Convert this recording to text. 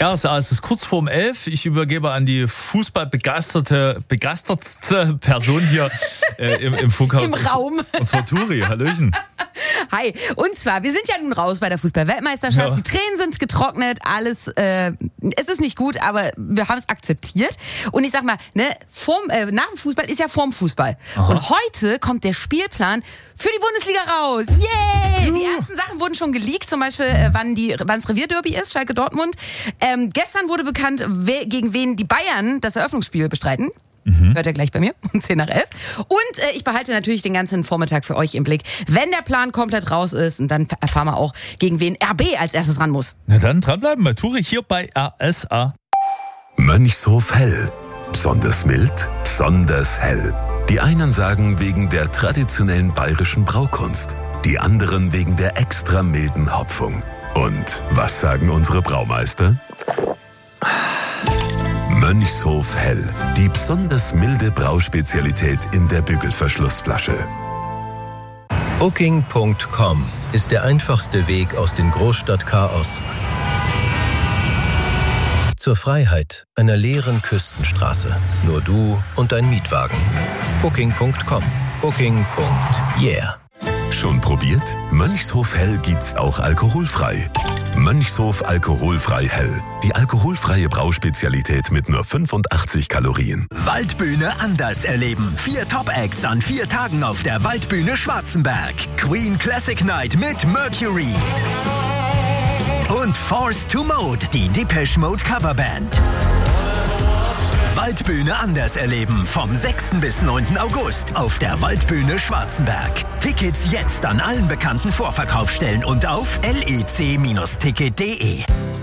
RSA, es ist kurz vorm 11. Ich übergebe an die begeistertste Person hier im Funkhaus. Im Raum. Und zwar Turi. Hallöchen. Hi. Und zwar, wir sind ja nun raus bei der Fußball-Weltmeisterschaft. Ja. Die Tränen sind getrocknet, alles, es ist nicht gut, aber wir haben es akzeptiert. Und ich sag mal, nach dem Fußball ist ja vorm Fußball. Aha. Und heute kommt der Spielplan für die Bundesliga raus. Yay! Die ersten Sachen wurden schon geleakt, zum Beispiel wann das Revierderby ist, Schalke Dortmund. Gestern wurde bekannt, gegen wen die Bayern das Eröffnungsspiel bestreiten. Hört ihr gleich bei mir um 10 nach 11. Und ich behalte natürlich den ganzen Vormittag für euch im Blick, wenn der Plan komplett raus ist. Und dann erfahren wir auch, gegen wen RB als erstes ran muss. Na dann dranbleiben bei Turi hier bei RSA. Mönchshof Hell. Besonders mild, besonders hell. Die einen sagen wegen der traditionellen bayerischen Braukunst, die anderen wegen der extra milden Hopfung. Und was sagen unsere Braumeister? Mönchshof Hell, die besonders milde Brauspezialität in der Bügelverschlussflasche. Booking.com ist der einfachste Weg aus dem Großstadtchaos zur Freiheit einer leeren Küstenstraße. Nur du und dein Mietwagen. Booking.com. Booking.yeah. Schon probiert? Mönchshof Hell gibt's auch alkoholfrei. Mönchshof Alkoholfrei Hell. Die alkoholfreie Brauspezialität mit nur 85 Kalorien. Waldbühne anders erleben. 4 Top-Acts an 4 Tagen auf der Waldbühne Schwarzenberg. Queen Classic Night mit Mercury. Und Forced to Mode, die Depeche Mode Coverband. Waldbühne anders erleben. Vom 6. bis 9. August auf der Waldbühne Schwarzenberg. Tickets jetzt an allen bekannten Vorverkaufsstellen und auf lec-ticket.de.